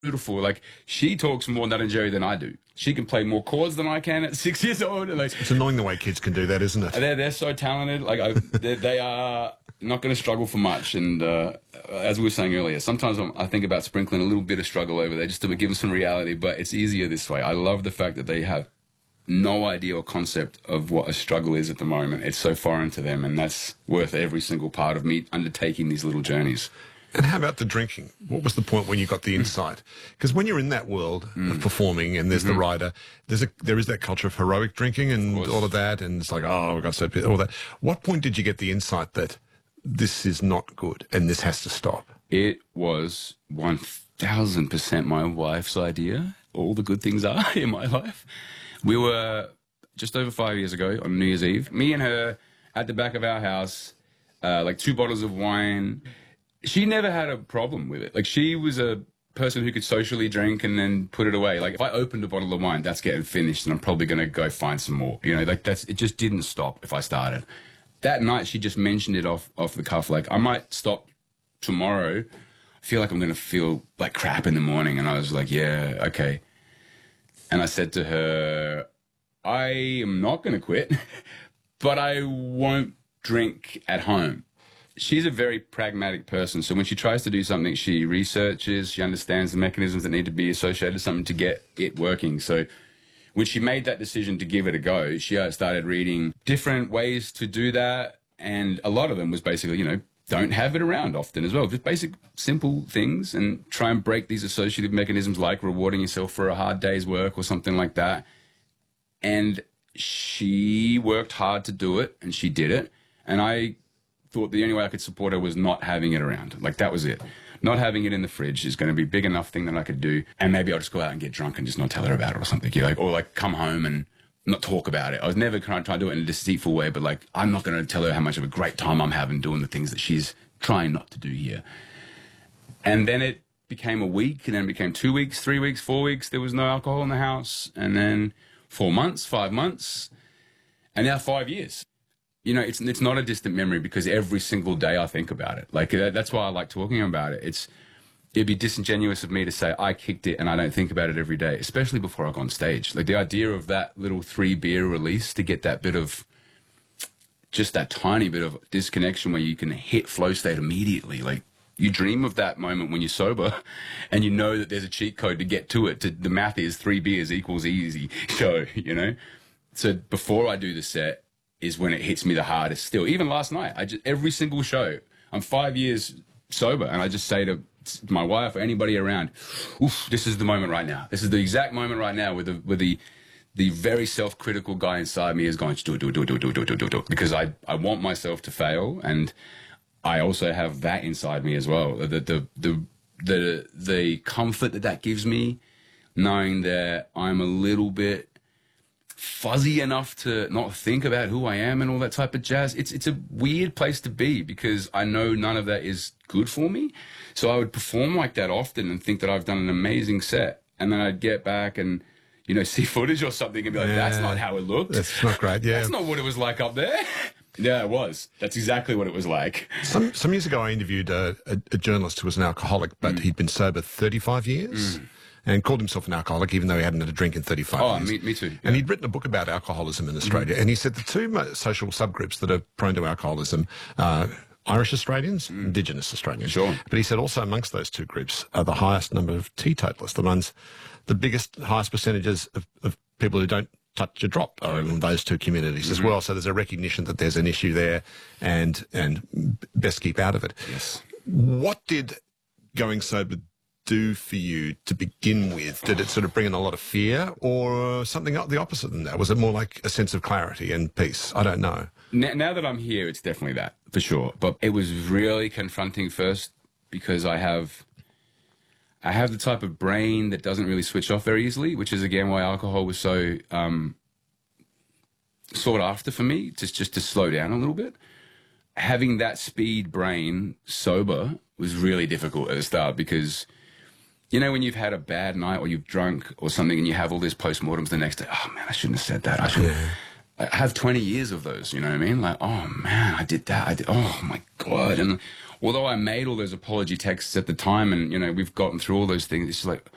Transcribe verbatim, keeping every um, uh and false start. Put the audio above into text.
beautiful. Like, she talks more Nut and Jerry than I do. She can play more chords than I can at six years old. Like, it's annoying the way kids can do that, isn't it? They're, they're so talented. Like, I, they, they are not going to struggle for much. And uh, as we were saying earlier, sometimes I'm, I think about sprinkling a little bit of struggle over there just to give them some reality, but it's easier this way. I love the fact that they have no idea or concept of what a struggle is at the moment. It's so foreign to them, and that's worth every single part of me undertaking these little journeys. And how about the drinking? What was the point when you got the insight? Because when you're in that world mm. of performing, and there's mm-hmm. the writer, there's a there is that culture of heroic drinking and of all of that, and it's like, oh, we got so all that. What point did you get the insight that this is not good and this has to stop? It was one thousand percent my wife's idea. All the good things are in my life. We were just over five years ago on New Year's Eve, me and her at the back of our house, uh, like two bottles of wine. She never had a problem with it. Like, she was a person who could socially drink and then put it away. Like, if I opened a bottle of wine, that's getting finished, and I'm probably going to go find some more. You know, like, that's, it just didn't stop if I started. That night, she just mentioned it off, off the cuff. Like, I might stop tomorrow. I feel like I'm going to feel like crap in the morning. And I was like, yeah, okay. And I said to her, I am not going to quit, but I won't drink at home. She's a very pragmatic person, so when she tries to do something, she researches, she understands the mechanisms that need to be associated with something to get it working. So when she made that decision to give it a go, she started reading different ways to do that, and a lot of them was basically, you know, don't have it around often as well. Just basic, simple things, and try and break these associative mechanisms like rewarding yourself for a hard day's work or something like that. And she worked hard to do it, and she did it, and I thought the only way I could support her was not having it around. Like, that was it. Not having it in the fridge is going to be a big enough thing that I could do. And maybe I'll just go out and get drunk and just not tell her about it or something. You know, like, or like come home and not talk about it. I was never trying to do it in a deceitful way, but like, I'm not going to tell her how much of a great time I'm having doing the things that she's trying not to do here. And then it became a week, and then it became two weeks, three weeks, four weeks. There was no alcohol in the house. And then four months, five months, and now five years. You know, it's it's not a distant memory, because every single day I think about it. Like, that, that's why I like talking about it. It's it'd be disingenuous of me to say I kicked it and I don't think about it every day, especially before I go on stage. Like, the idea of that little three beer release to get that bit of, just that tiny bit of disconnection where you can hit flow state immediately. Like, you dream of that moment when you're sober, and you know that there's a cheat code to get to it. To, the math is three beers equals easy show, you know? So before I do the set is when it hits me the hardest still. Even last night, I just, every single show, I'm five years sober, and I just say to my wife or anybody around, oof, this is the moment right now. This is the exact moment right now where the, where the, the very self-critical guy inside me is going to do it, do it, do it, do it, do it, do it, do it, do it, because I, I want myself to fail, and I also have that inside me as well. The, the, the, the, the comfort that that gives me, knowing that I'm a little bit fuzzy enough to not think about who I am and all that type of jazz. It's it's a weird place to be, because I know none of that is good for me. So I would perform like that often and think that I've done an amazing set, and then I'd get back and, you know, see footage or something and be like, yeah, that's not how it looked. That's not great, yeah. That's not what it was like up there. Yeah, it was. That's exactly what it was like. Some some years ago, I interviewed a, a, a journalist who was an alcoholic, but mm. he'd been sober thirty-five years. Mm. And called himself an alcoholic, even though he hadn't had a drink in thirty-five oh, years. Oh, me, me too. Yeah. And he'd written a book about alcoholism in Australia. Mm-hmm. And he said the two social subgroups that are prone to alcoholism are Irish Australians, mm. Indigenous Australians. Sure. But he said also amongst those two groups are the highest number of teetotalists, the ones, the biggest, highest percentages of, of people who don't touch a drop are in those two communities mm-hmm. as well. So there's a recognition that there's an issue there, and and best keep out of it. Yes. What did going sober do for you to begin with? Did it sort of bring in a lot of fear, or something the opposite than that? Was it more like a sense of clarity and peace? I don't know. Now, now that I'm here, it's definitely that, for sure. But it was really confronting first, because I have I have the type of brain that doesn't really switch off very easily, which is, again, why alcohol was so um, sought after for me, just, just to slow down a little bit. Having that speed brain sober was really difficult at the start, because, you know, when you've had a bad night or you've drunk or something and you have all these postmortems the next day, oh, man, I shouldn't have said that. I should yeah. I have twenty years of those, you know what I mean? Like, oh, man, I did that. I did, oh, my God. And although I made all those apology texts at the time, and, you know, we've gotten through all those things, it's just like,